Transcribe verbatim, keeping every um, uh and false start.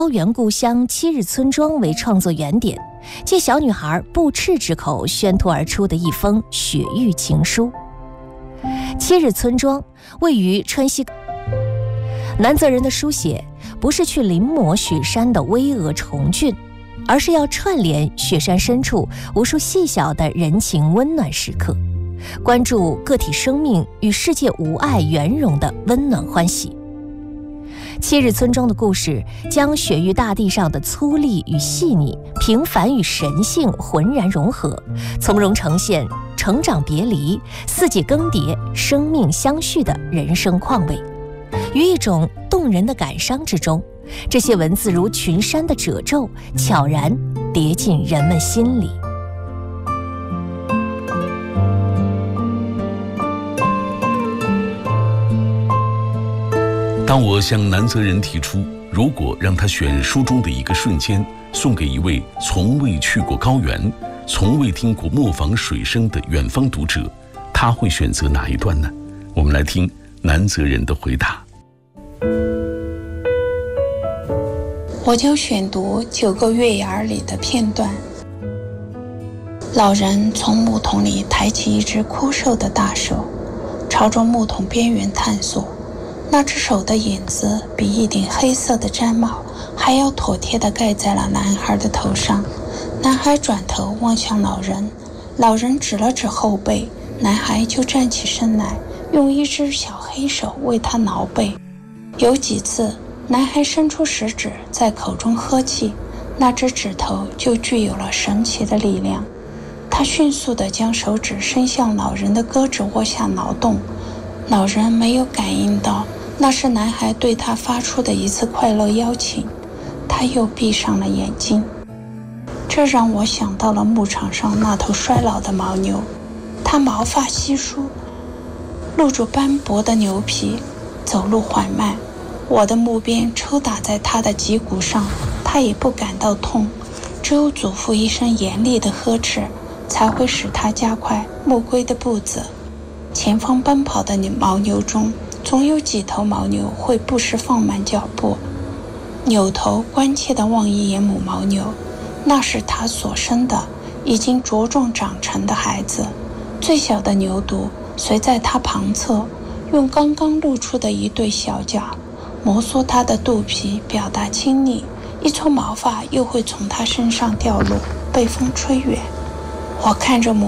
高原故乡七日村庄为创作原点，借小女孩不赤之口宣吐而出的一封雪域情书。七日村庄位于川西，南泽人的书写不是去临摹雪山的巍峨重峻，而是要串联雪山深处无数细小的人情温暖时刻，关注个体生命与世界无碍圆融的温暖欢喜。七日村庄的故事将雪域大地上的粗粝与细腻、平凡与神性浑然融合，从容呈现成长别离、四季更迭、生命相续的人生况味。于一种动人的感伤之中，这些文字如群山的褶皱，悄然叠进人们心里。 当我向南泽人提出，如果让他选书中的一个瞬间送给一位从未去过高原、从未听过磨坊水声的远方读者，他会选择哪一段呢？我们来听南泽人的回答。 我就选读九个月牙里的片段。老人从木桶里抬起一只枯瘦的大手，朝着木桶边缘探索。那只手的影子比一顶黑色的毡帽还要妥帖地盖在了男孩的头上。男孩转头望向老人，老人指了指后背，男孩就站起身来，用一只小黑手为他挠背。有几次，男孩伸出食指在口中呵气，那只指头就具有了神奇的力量。他迅速地将手指伸向老人的胳肢窝下挠动，老人没有感应到那是男孩对他发出的一次快乐邀请，他又闭上了眼睛。这让我想到了牧场上那头衰老的牦牛，它毛发稀疏，露着斑驳的牛皮，走路缓慢。我的木鞭抽打在它的脊骨上，它也不感到痛，只有祖父一声严厉的呵斥，才会使它加快牧龟的步子。前方奔跑的牦牛中，总有几头牦牛会不时放慢脚步，扭头关切地望一眼母牦牛，那是它所生的已经茁壮长成的孩子。最小的牛犊随在它旁侧，用刚刚露出的一对小脚摩挲它的肚皮，表达亲昵。一撮毛发又会从它身上掉落，被风吹远。我看着母